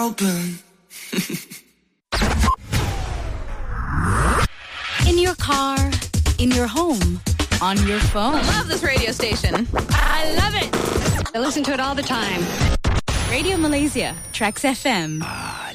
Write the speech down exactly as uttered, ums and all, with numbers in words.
Open. In your car, in your home, on your phone. I love this radio station. I love it. I listen to it all the time. Radio Malaysia, Trax F M.